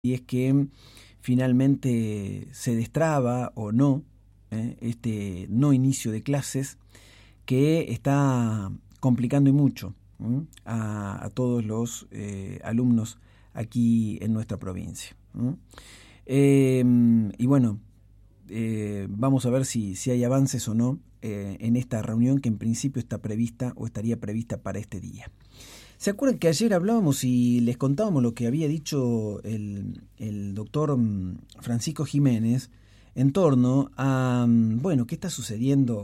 y es que finalmente se destraba o no este no inicio de clases que está complicando y mucho a todos los alumnos aquí en nuestra provincia. Y bueno, vamos a ver si hay avances o no en esta reunión que en principio está prevista o estaría prevista para este día. ¿Se acuerdan que ayer hablábamos y les contábamos lo que había dicho el doctor Francisco Jiménez en torno a, bueno, qué está sucediendo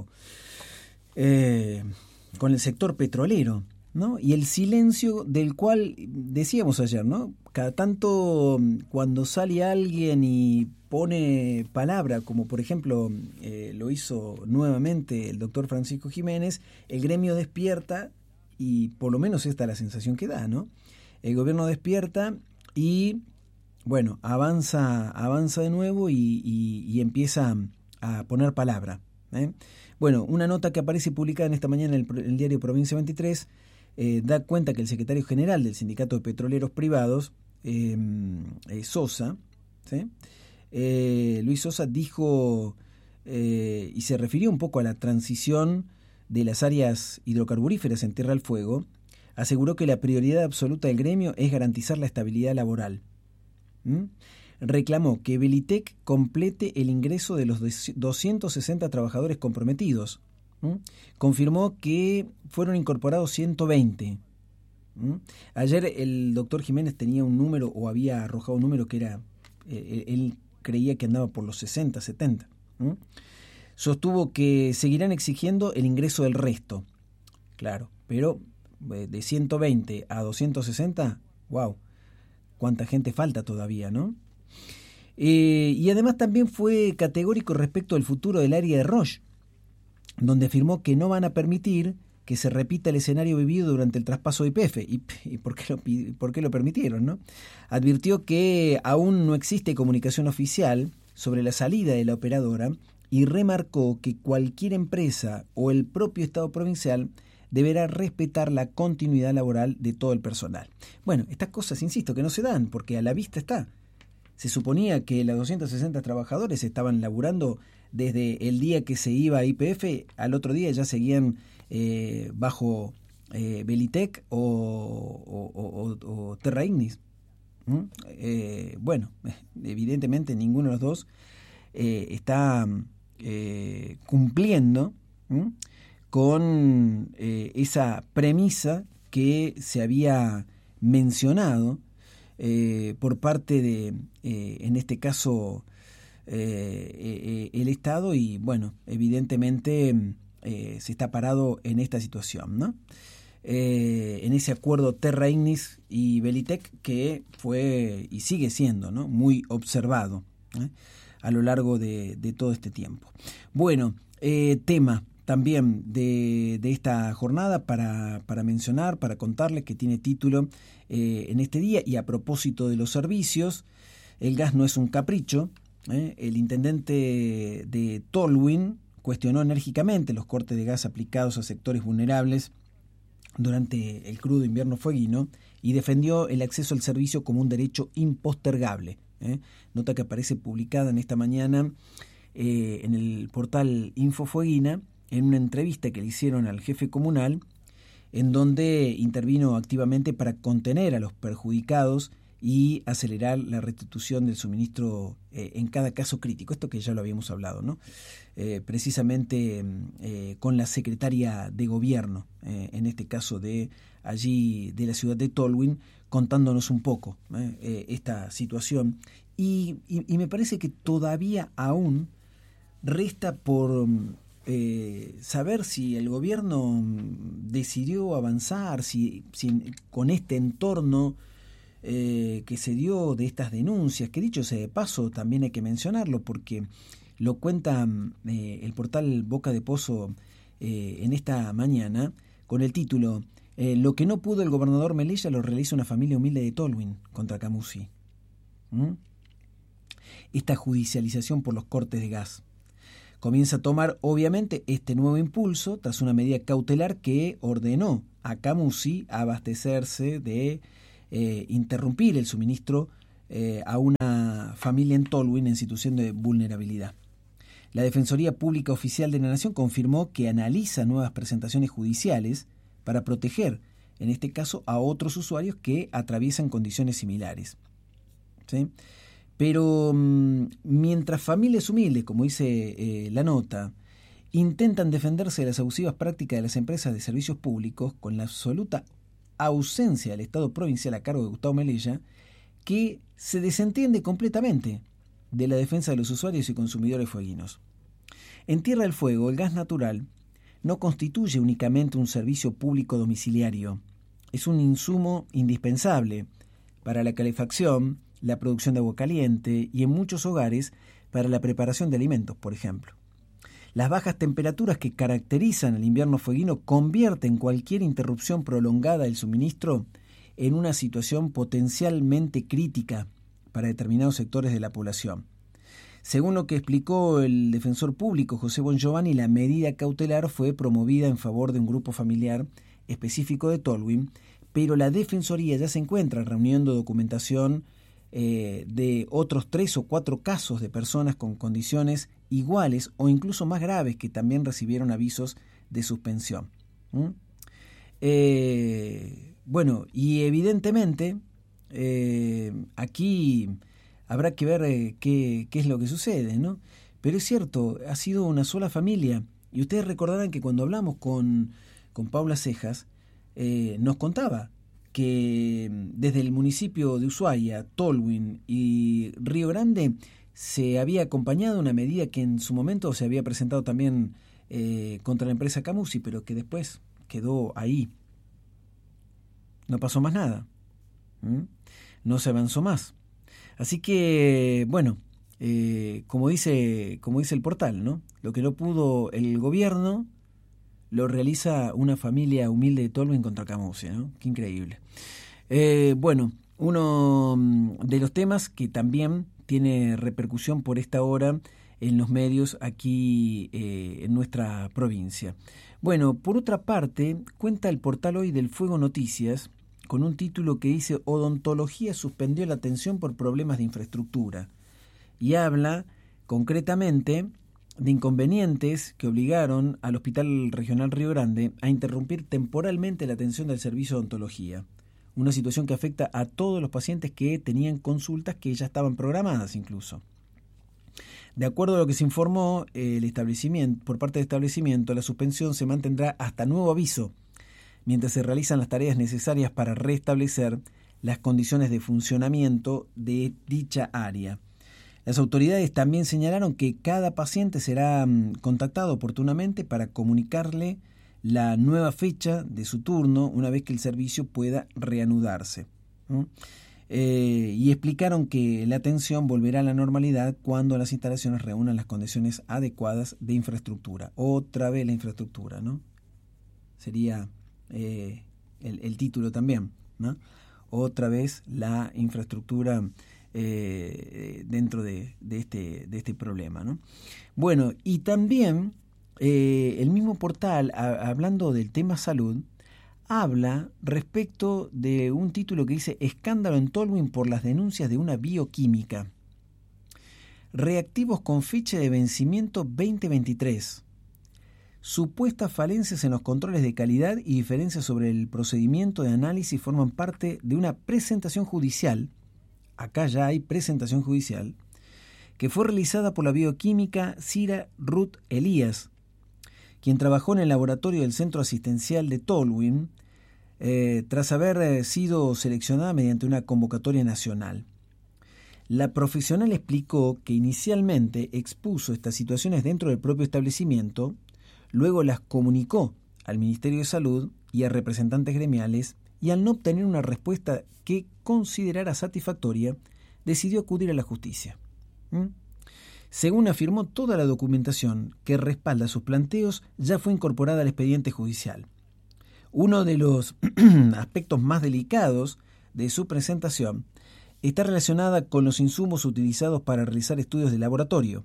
con el sector petrolero, ¿no? Y el silencio del cual decíamos ayer, ¿no? Cada tanto cuando sale alguien y pone palabra, como por ejemplo lo hizo nuevamente el doctor Francisco Jiménez, el gremio despierta. Y por lo menos esta es la sensación que da, ¿no? El gobierno despierta y, bueno, avanza de nuevo y empieza a poner palabra. Bueno, una nota que aparece publicada en esta mañana en el diario Provincia 23 da cuenta que el secretario general del Sindicato de Petroleros Privados, Sosa, ¿sí? Luis Sosa dijo y se refirió un poco a la transición de las áreas hidrocarburíferas en Tierra del Fuego, aseguró que la prioridad absoluta del gremio es garantizar la estabilidad laboral. Reclamó que Belitec complete el ingreso de los 260 trabajadores comprometidos. Confirmó que fueron incorporados 120. Ayer el doctor Jiménez tenía un número, o había arrojado un número que era, él creía que andaba por los 60, 70. Sostuvo que seguirán exigiendo el ingreso del resto. Claro, pero de 120 a 260, wow, cuánta gente falta todavía, ¿no? Y además también fue categórico respecto al futuro del área de Roche, donde afirmó que no van a permitir que se repita el escenario vivido durante el traspaso de YPF. ¿Y por qué lo permitieron, no? Advirtió que aún no existe comunicación oficial sobre la salida de la operadora y remarcó que cualquier empresa o el propio Estado provincial deberá respetar la continuidad laboral de todo el personal. Bueno, estas cosas, insisto, que no se dan, porque a la vista está. Se suponía que los 260 trabajadores estaban laburando desde el día que se iba a YPF, al otro día ya seguían bajo Belitec o Terra Ignis. Bueno, evidentemente ninguno de los dos está cumpliendo con esa premisa que se había mencionado por parte de, en este caso, el Estado, y bueno, evidentemente se está parado en esta situación, ¿no? En ese acuerdo Terra Ignis y Belitec que fue y sigue siendo, ¿no?, muy observado a lo largo de todo este tiempo. Bueno, tema también de esta jornada para mencionar, para contarles, que tiene título en este día, y a propósito de los servicios, el gas no es un capricho. El intendente de Tolwyn cuestionó enérgicamente los cortes de gas aplicados a sectores vulnerables durante el crudo invierno fueguino y defendió el acceso al servicio como un derecho impostergable. Nota que aparece publicada en esta mañana en el portal Infofueguina, en una entrevista que le hicieron al jefe comunal, en donde intervino activamente para contener a los perjudicados y acelerar la restitución del suministro en cada caso crítico. Esto que ya lo habíamos hablado, ¿no? Precisamente con la secretaria de gobierno, en este caso de allí de la ciudad de Tolwyn, contándonos un poco esta situación. Y me parece que todavía aún resta por saber si el gobierno decidió avanzar, si con este entorno que se dio de estas denuncias, que dicho sea de paso también hay que mencionarlo porque lo cuenta el portal Boca de Pozo en esta mañana con el título "Lo que no pudo el gobernador Melella lo realiza una familia humilde de Tolwyn contra Camusi". Esta judicialización por los cortes de gas comienza a tomar obviamente este nuevo impulso tras una medida cautelar que ordenó a Camusi abastecerse de interrumpir el suministro a una familia en Tolwyn en situación de vulnerabilidad. La Defensoría Pública Oficial de la Nación confirmó que analiza nuevas presentaciones judiciales para proteger, en este caso, a otros usuarios que atraviesan condiciones similares. ¿Sí? Pero mientras familias humildes, como dice la nota, intentan defenderse de las abusivas prácticas de las empresas de servicios públicos con la absoluta ausencia del Estado provincial a cargo de Gustavo Melella, que se desentiende completamente de la defensa de los usuarios y consumidores fueguinos. En Tierra del Fuego, el gas natural no constituye únicamente un servicio público domiciliario, es un insumo indispensable para la calefacción, la producción de agua caliente y en muchos hogares para la preparación de alimentos, por ejemplo. Las bajas temperaturas que caracterizan el invierno fueguino convierten cualquier interrupción prolongada del suministro en una situación potencialmente crítica para determinados sectores de la población. Según lo que explicó el defensor público José Bongiovanni, la medida cautelar fue promovida en favor de un grupo familiar específico de Tolwyn, pero la Defensoría ya se encuentra reuniendo documentación de otros 3 o 4 casos de personas con condiciones iguales o incluso más graves que también recibieron avisos de suspensión. Bueno, y evidentemente aquí habrá que ver qué es lo que sucede, ¿no? Pero es cierto, ha sido una sola familia. Y ustedes recordarán que cuando hablamos con Paula Cejas, nos contaba que desde el municipio de Ushuaia, Tolwyn y Río Grande se había acompañado una medida que en su momento se había presentado también contra la empresa Camusi, pero que después quedó ahí. No pasó más nada. No se avanzó más. Así que, bueno, como dice el portal, ¿no? Lo que no pudo el gobierno lo realiza una familia humilde de Tolwyn contra Camusi, ¿no? Qué increíble. Bueno, uno de los temas que también tiene repercusión por esta hora en los medios aquí en nuestra provincia. Bueno, por otra parte, cuenta el portal Hoy del Fuego Noticias con un título que dice Odontología suspendió la atención por problemas de infraestructura y habla concretamente de inconvenientes que obligaron al Hospital Regional Río Grande a interrumpir temporalmente la atención del servicio de odontología, una situación que afecta a todos los pacientes que tenían consultas que ya estaban programadas incluso. De acuerdo a lo que se informó por parte del establecimiento, la suspensión se mantendrá hasta nuevo aviso, mientras se realizan las tareas necesarias para restablecer las condiciones de funcionamiento de dicha área. Las autoridades también señalaron que cada paciente será contactado oportunamente para comunicarle la nueva fecha de su turno una vez que el servicio pueda reanudarse. Y explicaron que la atención volverá a la normalidad cuando las instalaciones reúnan las condiciones adecuadas de infraestructura. Otra vez la infraestructura, ¿no? Sería el título también, ¿no? Otra vez la infraestructura dentro de este problema, ¿no? Bueno, y también el mismo portal, hablando del tema salud, habla respecto de un título que dice Escándalo en Tolwyn por las denuncias de una bioquímica. Reactivos con fecha de vencimiento 2023. Supuestas falencias en los controles de calidad y diferencias sobre el procedimiento de análisis forman parte de una presentación judicial. Acá ya hay presentación judicial, que fue realizada por la bioquímica Cira Ruth Elías, quien trabajó en el laboratorio del Centro Asistencial de Tolwyn, tras haber sido seleccionada mediante una convocatoria nacional. La profesional explicó que inicialmente expuso estas situaciones dentro del propio establecimiento, luego las comunicó al Ministerio de Salud y a representantes gremiales, y al no obtener una respuesta que considerara satisfactoria, decidió acudir a la justicia. Según afirmó, toda la documentación que respalda sus planteos ya fue incorporada al expediente judicial. Uno de los aspectos más delicados de su presentación está relacionada con los insumos utilizados para realizar estudios de laboratorio.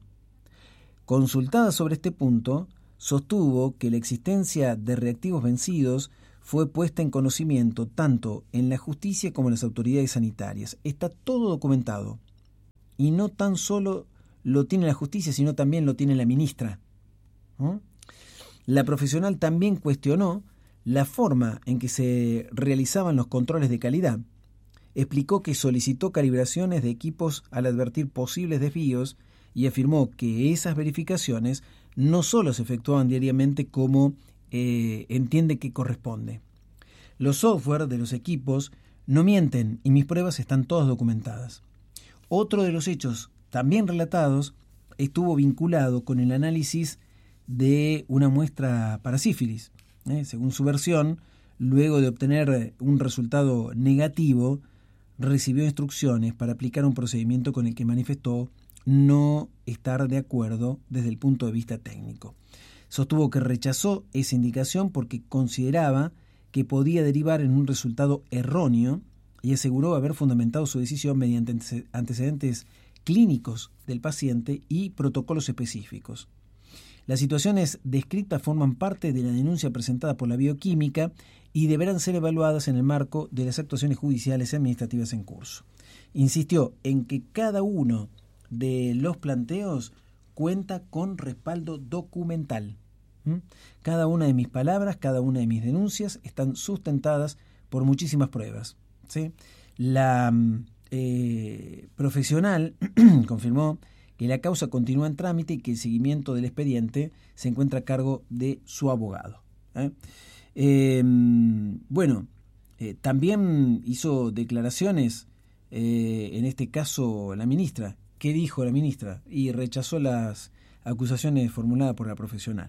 Consultada sobre este punto, sostuvo que la existencia de reactivos vencidos fue puesta en conocimiento tanto en la justicia como en las autoridades sanitarias. Está todo documentado. Y no tan solo lo tiene la justicia, sino también lo tiene la ministra. La profesional también cuestionó la forma en que se realizaban los controles de calidad. Explicó que solicitó calibraciones de equipos al advertir posibles desvíos y afirmó que esas verificaciones no solo se efectuaban diariamente como entiende que corresponde. Los software de los equipos no mienten y mis pruebas están todas documentadas. Otro de los hechos también relatados estuvo vinculado con el análisis de una muestra para sífilis. Según su versión, luego de obtener un resultado negativo, recibió instrucciones para aplicar un procedimiento con el que manifestó no estar de acuerdo desde el punto de vista técnico. Sostuvo que rechazó esa indicación porque consideraba que podía derivar en un resultado erróneo y aseguró haber fundamentado su decisión mediante antecedentes clínicos del paciente y protocolos específicos. Las situaciones descritas forman parte de la denuncia presentada por la bioquímica y deberán ser evaluadas en el marco de las actuaciones judiciales y administrativas en curso. Insistió en que cada uno de los planteos cuenta con respaldo documental. Cada una de mis palabras, cada una de mis denuncias están sustentadas por muchísimas pruebas. ¿Sí? La profesional confirmó que la causa continúa en trámite y que el seguimiento del expediente se encuentra a cargo de su abogado. También hizo declaraciones, en este caso la ministra. ¿Qué dijo la ministra? Y rechazó las acusaciones formuladas por la profesional.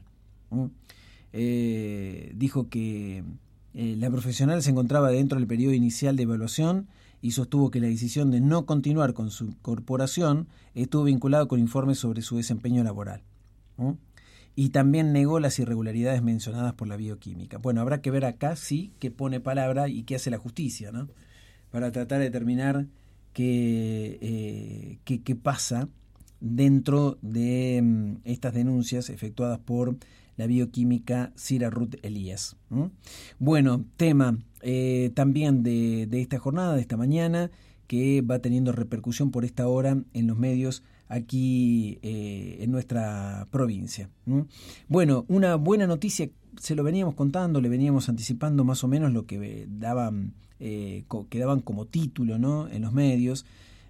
Dijo que la profesional se encontraba dentro del periodo inicial de evaluación y sostuvo que la decisión de no continuar con su incorporación estuvo vinculado con informes sobre su desempeño laboral. Y también negó las irregularidades mencionadas por la bioquímica. Bueno, habrá que ver acá sí que pone palabra y qué hace la justicia, ¿no? Para tratar de determinar qué pasa dentro de estas denuncias efectuadas por la bioquímica Cira Ruth Elías. Bueno, tema también de esta jornada, de esta mañana, que va teniendo repercusión por esta hora en los medios aquí en nuestra provincia. Bueno, una buena noticia, se lo veníamos contando, le veníamos anticipando más o menos lo que daban como título, ¿no?, en los medios.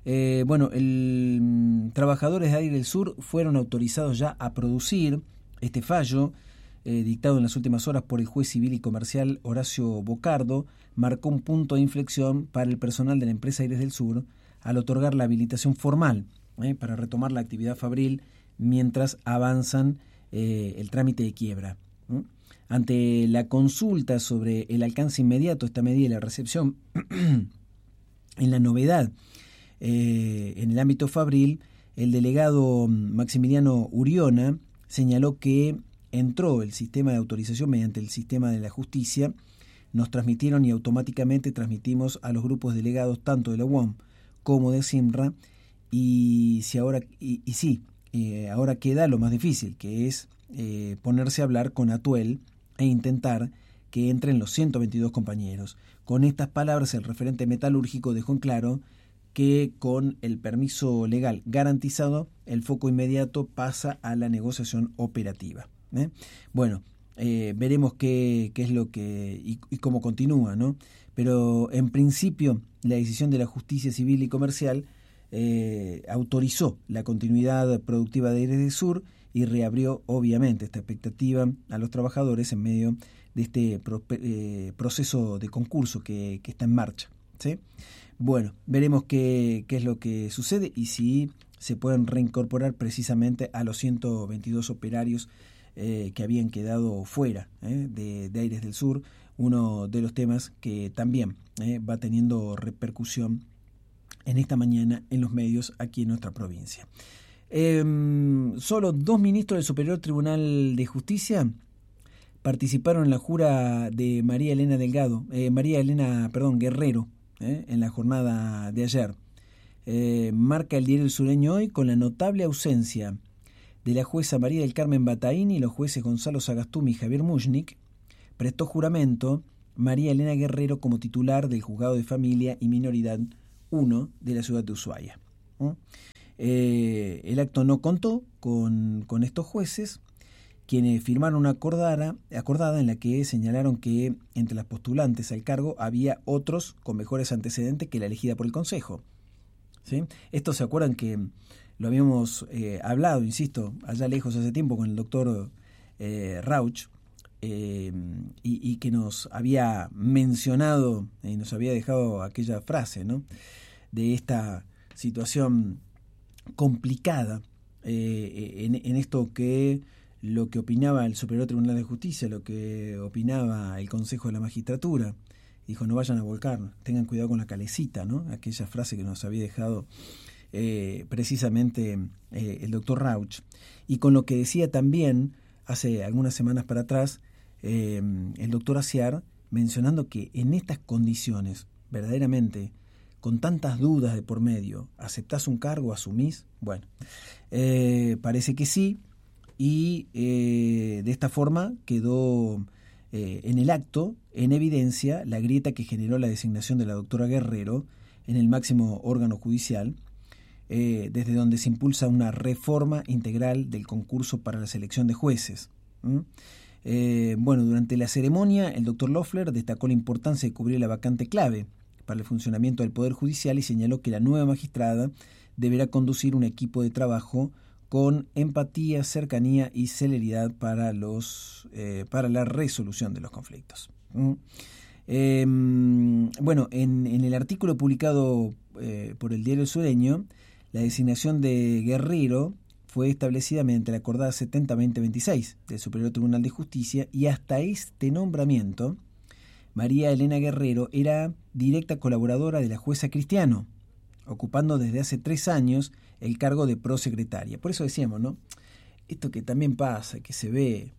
Trabajadores de Aire del Sur fueron autorizados ya a producir. Este fallo, dictado en las últimas horas por el juez civil y comercial Horacio Bocardo, marcó un punto de inflexión para el personal de la empresa Aires del Sur al otorgar la habilitación formal para retomar la actividad fabril mientras avanzan el trámite de quiebra. Ante la consulta sobre el alcance inmediato de esta medida y la recepción en la novedad en el ámbito fabril, el delegado Maximiliano Uriona señaló que entró el sistema de autorización mediante el sistema de la justicia, nos transmitieron y automáticamente transmitimos a los grupos delegados tanto de la UOM como de SIMRA ahora queda lo más difícil, que es ponerse a hablar con Atuel e intentar que entren los 122 compañeros. Con estas palabras, el referente metalúrgico dejó en claro que con el permiso legal garantizado, el foco inmediato pasa a la negociación operativa. Veremos qué es lo que y cómo continúa, ¿no? Pero en principio la decisión de la justicia civil y comercial autorizó la continuidad productiva de Aires del Sur y reabrió obviamente esta expectativa a los trabajadores en medio de este proceso de concurso que está en marcha, ¿sí? Bueno, veremos qué es lo que sucede y si se pueden reincorporar precisamente a los 122 operarios que habían quedado fuera de Aires del Sur, uno de los temas que también va teniendo repercusión en esta mañana en los medios aquí en nuestra provincia. Solo 2 ministros del Superior Tribunal de Justicia participaron en la jura de María Elena Guerrero, en la jornada de ayer. Marca el diario El Sureño hoy con la notable ausencia de la jueza María del Carmen Bataini y los jueces Gonzalo Sagastumi y Javier Mushnik. Prestó juramento María Elena Guerrero como titular del Juzgado de Familia y Minoridad 1 de la ciudad de Ushuaia. El acto no contó con estos jueces, quienes firmaron una acordada en la que señalaron que entre las postulantes al cargo había otros con mejores antecedentes que la elegida por el Consejo. ¿Sí? Esto, ¿se acuerdan que lo habíamos hablado, insisto, allá lejos hace tiempo con el doctor Rauch, y que nos había mencionado y nos había dejado aquella frase, ¿no?, de esta situación complicada en esto que lo que opinaba el Superior Tribunal de Justicia, lo que opinaba el Consejo de la Magistratura. Dijo, no vayan a volcar, tengan cuidado con la calecita, ¿no? Aquella frase que nos había dejado precisamente el doctor Rauch. Y con lo que decía también hace algunas semanas para atrás el doctor Aciar, mencionando que en estas condiciones, verdaderamente, con tantas dudas de por medio, ¿aceptás un cargo, asumís? Bueno, parece que sí, y de esta forma quedó en el acto en evidencia la grieta que generó la designación de la doctora Guerrero en el máximo órgano judicial, desde donde se impulsa una reforma integral del concurso para la selección de jueces. Bueno, durante la ceremonia el doctor Loeffler destacó la importancia de cubrir la vacante clave para el funcionamiento del Poder Judicial y señaló que la nueva magistrada deberá conducir un equipo de trabajo con empatía, cercanía y celeridad para la resolución de los conflictos. Bueno, en el artículo publicado por el Diario Sureño, la designación de Guerrero fue establecida mediante la acordada 70-2026 del Superior Tribunal de Justicia, y hasta este nombramiento María Elena Guerrero era directa colaboradora de la jueza Cristiano, ocupando desde hace 3 años el cargo de prosecretaria. Por eso decíamos, ¿no?, esto que también pasa, que se ve,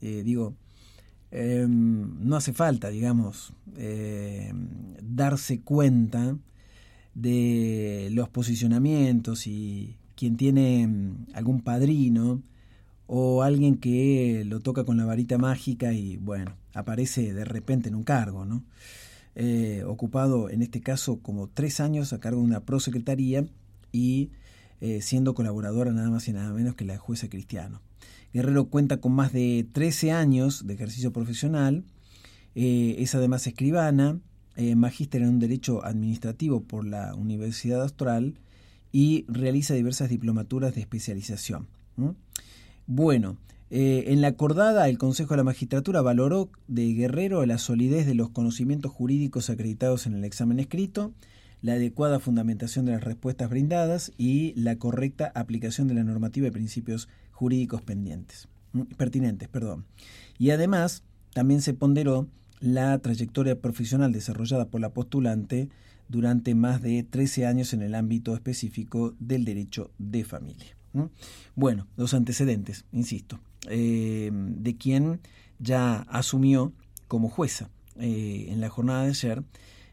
no hace falta, digamos, darse cuenta de los posicionamientos y quien tiene algún padrino o alguien que lo toca con la varita mágica y, bueno, aparece de repente en un cargo, ¿no? Ocupado en este caso como 3 años a cargo de una prosecretaría y siendo colaboradora nada más y nada menos que la jueza Cristiano. Guerrero cuenta con más de 13 años de ejercicio profesional, es además escribana, magíster en Derecho Administrativo por la Universidad Austral y realiza diversas diplomaturas de especialización. Bueno, en la acordada, el Consejo de la Magistratura valoró de Guerrero la solidez de los conocimientos jurídicos acreditados en el examen escrito, la adecuada fundamentación de las respuestas brindadas y la correcta aplicación de la normativa y principios jurídicos pertinentes. Y además, también se ponderó la trayectoria profesional desarrollada por la postulante durante más de 13 años en el ámbito específico del derecho de familia. Bueno, los antecedentes, insisto, de quien ya asumió como jueza en la jornada de ayer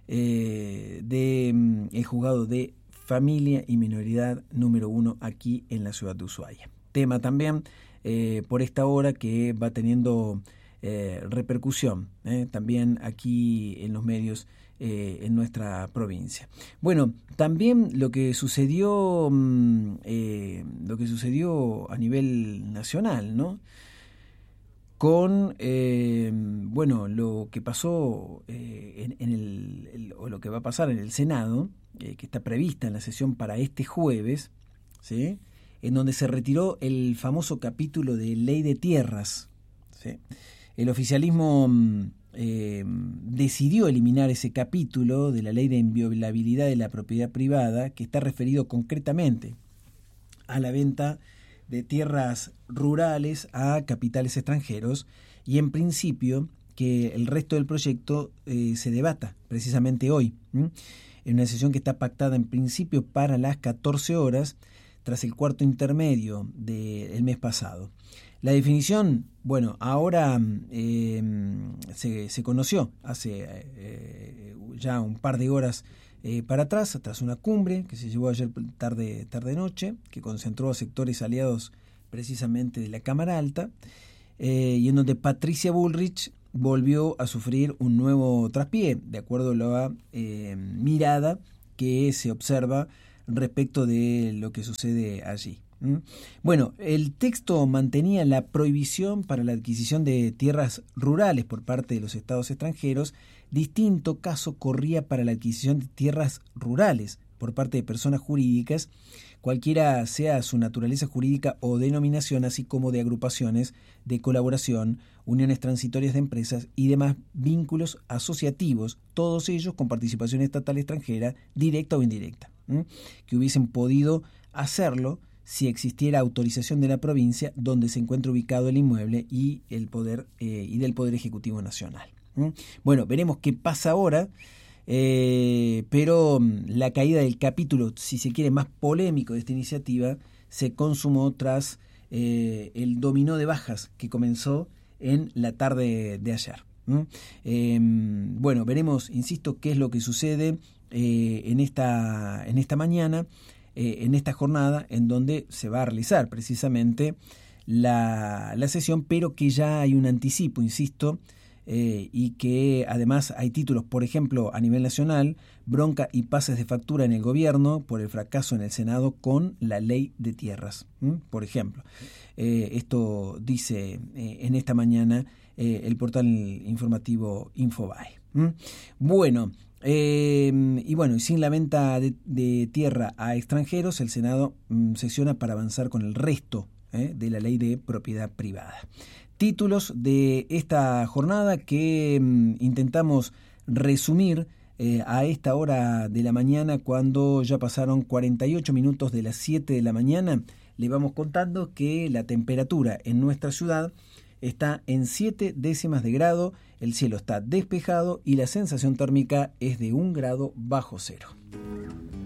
el juzgado de familia y minoridad número 1 aquí en la ciudad de Ushuaia. Tema también por esta hora que va teniendo repercusión también aquí en los medios en nuestra provincia. Bueno, también lo que sucedió a nivel nacional, ¿no?, con lo que pasó o lo que va a pasar en el Senado, que está prevista en la sesión para este jueves, ¿sí?, en donde se retiró el famoso capítulo de Ley de Tierras, ¿sí? El oficialismo decidió eliminar ese capítulo de la Ley de Inviolabilidad de la Propiedad Privada, que está referido concretamente a la venta de tierras rurales a capitales extranjeros, y en principio que el resto del proyecto se debata precisamente hoy, en una sesión que está pactada en principio para las 14 horas, tras el cuarto intermedio del mes pasado. La definición, ahora se conoció hace ya un par de horas para atrás, tras una cumbre que se llevó ayer tarde-noche, que concentró a sectores aliados precisamente de la Cámara Alta, y en donde Patricia Bullrich volvió a sufrir un nuevo traspié, de acuerdo a la mirada que se observa respecto de lo que sucede allí. Bueno, el texto mantenía la prohibición para la adquisición de tierras rurales por parte de los estados extranjeros. Distinto caso corría para la adquisición de tierras rurales por parte de personas jurídicas, cualquiera sea su naturaleza jurídica o denominación, así como de agrupaciones de colaboración, uniones transitorias de empresas y demás vínculos asociativos, todos ellos con participación estatal extranjera, directa o indirecta, que hubiesen podido hacerlo si existiera autorización de la provincia donde se encuentra ubicado el inmueble y el poder y del Poder Ejecutivo Nacional. Bueno, veremos qué pasa ahora, pero la caída del capítulo, si se quiere, más polémico de esta iniciativa se consumó tras el dominó de bajas que comenzó en la tarde de ayer. Bueno, veremos, insisto, qué es lo que sucede en esta mañana, en esta jornada en donde se va a realizar precisamente la sesión, pero que ya hay un anticipo, insisto, y que además hay títulos, por ejemplo, a nivel nacional: bronca y pases de factura en el gobierno por el fracaso en el Senado con la ley de tierras, por ejemplo. Esto dice en esta mañana el portal informativo Infobae. Bueno, y sin la venta de tierra a extranjeros, el Senado sesiona para avanzar con el resto de la ley de propiedad privada. Títulos de esta jornada que intentamos resumir a esta hora de la mañana, cuando ya pasaron 48 minutos de las 7 de la mañana. Le vamos contando que la temperatura en nuestra ciudad está en 7 décimas de grado, el cielo está despejado y la sensación térmica es de 1 grado bajo cero.